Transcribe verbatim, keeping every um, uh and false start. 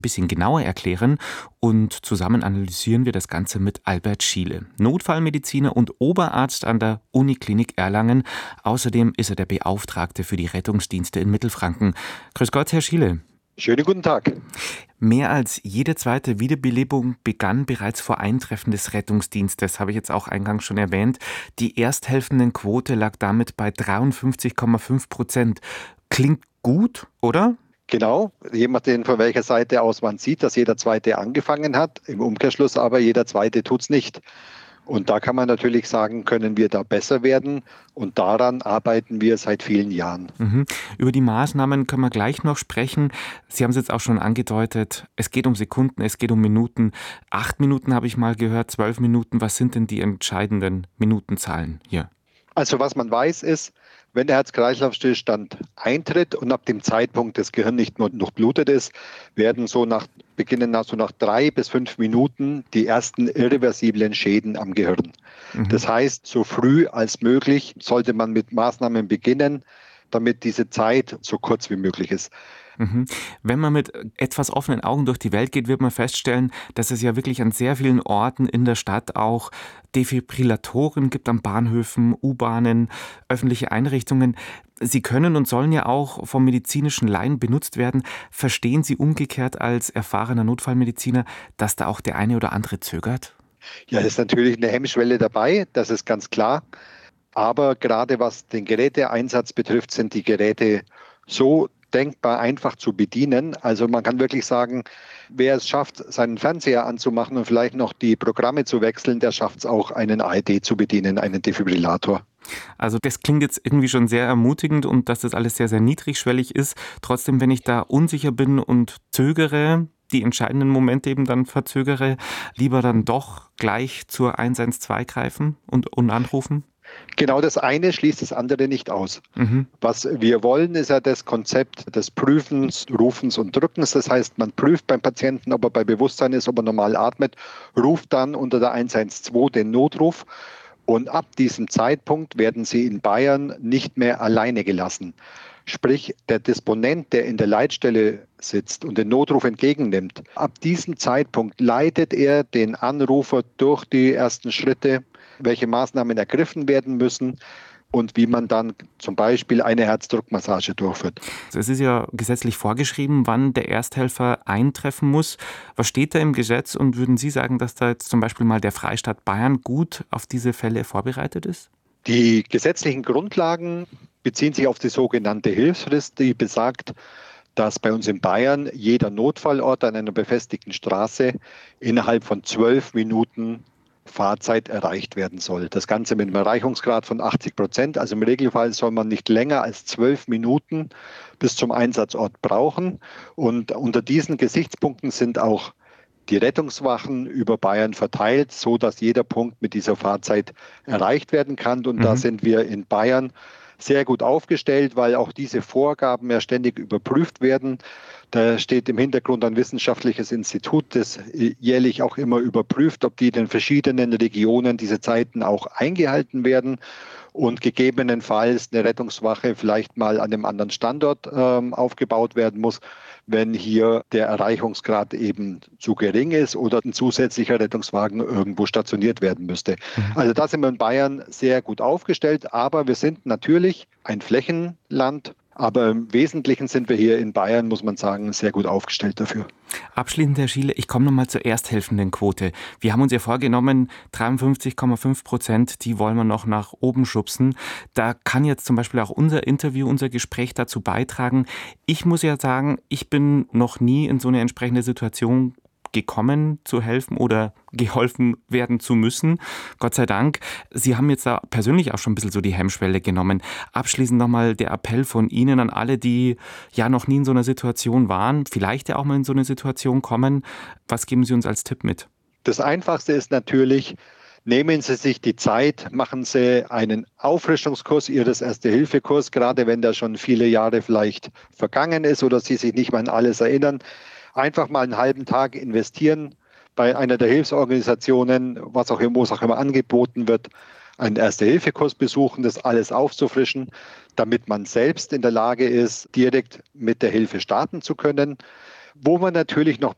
bisschen genauer erklären und zusammen analysieren wir das Ganze mit Albert Schiele, Notfallmediziner und Oberarzt an der Uniklinik Erlangen. Außerdem ist er der Beauftragte für die Rettungsdienste in Mittelfranken. Grüß Gott, Herr Schiele. Schönen guten Tag. Mehr als jede zweite Wiederbelebung begann bereits vor Eintreffen des Rettungsdienstes, habe ich jetzt auch eingangs schon erwähnt. Die Ersthelfendenquote lag damit bei dreiundfünfzig Komma fünf Prozent. Klingt gut, oder? Genau, je nachdem von welcher Seite aus man sieht, dass jeder Zweite angefangen hat. Im Umkehrschluss aber jeder Zweite tut es nicht. Und da kann man natürlich sagen, können wir da besser werden? Und daran arbeiten wir seit vielen Jahren. Mhm. Über die Maßnahmen können wir gleich noch sprechen. Sie haben es jetzt auch schon angedeutet, es geht um Sekunden, es geht um Minuten. Acht Minuten habe ich mal gehört, zwölf Minuten. Was sind denn die entscheidenden Minutenzahlen hier? Also was man weiß ist, wenn der Herz-Kreislauf-Stillstand eintritt und ab dem Zeitpunkt das Gehirn nicht nur durchblutet ist, werden so nach beginnen nach so nach drei bis fünf Minuten die ersten irreversiblen Schäden am Gehirn. Mhm. Das heißt, so früh als möglich sollte man mit Maßnahmen beginnen, damit diese Zeit so kurz wie möglich ist. Mhm. Wenn man mit etwas offenen Augen durch die Welt geht, wird man feststellen, dass es ja wirklich an sehr vielen Orten in der Stadt auch Defibrillatoren gibt, an Bahnhöfen, U-Bahnen, öffentliche Einrichtungen. Sie können und sollen ja auch vom medizinischen Laien benutzt werden. Verstehen Sie umgekehrt als erfahrener Notfallmediziner, dass da auch der eine oder andere zögert? Ja, es ist natürlich eine Hemmschwelle dabei, das ist ganz klar. Aber gerade was den Geräteeinsatz betrifft, sind die Geräte so denkbar einfach zu bedienen. Also man kann wirklich sagen, wer es schafft, seinen Fernseher anzumachen und vielleicht noch die Programme zu wechseln, der schafft es auch, einen A E D zu bedienen, einen Defibrillator. Also das klingt jetzt irgendwie schon sehr ermutigend und dass das alles sehr, sehr niedrigschwellig ist. Trotzdem, wenn ich da unsicher bin und zögere, die entscheidenden Momente eben dann verzögere, lieber dann doch gleich zur eins eins zwei greifen und, und anrufen? Genau, das eine schließt das andere nicht aus. Mhm. Was wir wollen, ist ja das Konzept des Prüfens, Rufens und Drückens. Das heißt, man prüft beim Patienten, ob er bei Bewusstsein ist, ob er normal atmet, ruft dann unter der eins eins zwei den Notruf. Und ab diesem Zeitpunkt werden sie in Bayern nicht mehr alleine gelassen. Sprich, der Disponent, der in der Leitstelle sitzt und den Notruf entgegennimmt, ab diesem Zeitpunkt leitet er den Anrufer durch die ersten Schritte, welche Maßnahmen ergriffen werden müssen und wie man dann zum Beispiel eine Herzdruckmassage durchführt. Es ist ja gesetzlich vorgeschrieben, wann der Ersthelfer eintreffen muss. Was steht da im Gesetz und würden Sie sagen, dass da jetzt zum Beispiel mal der Freistaat Bayern gut auf diese Fälle vorbereitet ist? Die gesetzlichen Grundlagen beziehen sich auf die sogenannte Hilfsfrist, die besagt, dass bei uns in Bayern jeder Notfallort an einer befestigten Straße innerhalb von zwölf Minuten Fahrzeit erreicht werden soll. Das Ganze mit einem Erreichungsgrad von achtzig Prozent. Also im Regelfall soll man nicht länger als zwölf Minuten bis zum Einsatzort brauchen. Und unter diesen Gesichtspunkten sind auch die Rettungswachen über Bayern verteilt, so dass jeder Punkt mit dieser Fahrzeit erreicht werden kann. Und mhm. da sind wir in Bayern sehr gut aufgestellt, weil auch diese Vorgaben ja ständig überprüft werden. Da steht im Hintergrund ein wissenschaftliches Institut, das jährlich auch immer überprüft, ob die in den verschiedenen Regionen diese Zeiten auch eingehalten werden und gegebenenfalls eine Rettungswache vielleicht mal an einem anderen Standort ähm, aufgebaut werden muss, wenn hier der Erreichungsgrad eben zu gering ist oder ein zusätzlicher Rettungswagen irgendwo stationiert werden müsste. Mhm. Also da sind wir in Bayern sehr gut aufgestellt, aber wir sind natürlich ein Flächenland. Aber im Wesentlichen sind wir hier in Bayern, muss man sagen, sehr gut aufgestellt dafür. Abschließend, Herr Schiele, ich komme nochmal zur Ersthelfendenquote. Wir haben uns ja vorgenommen, dreiundfünfzig Komma fünf Prozent, die wollen wir noch nach oben schubsen. Da kann jetzt zum Beispiel auch unser Interview, unser Gespräch dazu beitragen. Ich muss ja sagen, ich bin noch nie in so eine entsprechende Situation gekommen, zu helfen oder geholfen werden zu müssen. Gott sei Dank. Sie haben jetzt da persönlich auch schon ein bisschen so die Hemmschwelle genommen. Abschließend nochmal der Appell von Ihnen an alle, die ja noch nie in so einer Situation waren, vielleicht ja auch mal in so eine Situation kommen. Was geben Sie uns als Tipp mit? Das Einfachste ist natürlich, nehmen Sie sich die Zeit, machen Sie einen Auffrischungskurs Ihres Erste-Hilfe-Kurs, gerade wenn der schon viele Jahre vielleicht vergangen ist oder Sie sich nicht mehr an alles erinnern. Einfach mal einen halben Tag investieren bei einer der Hilfsorganisationen, was auch immer, wo es auch immer angeboten wird, einen Erste-Hilfe-Kurs besuchen, das alles aufzufrischen, damit man selbst in der Lage ist, direkt mit der Hilfe starten zu können. Wo man natürlich noch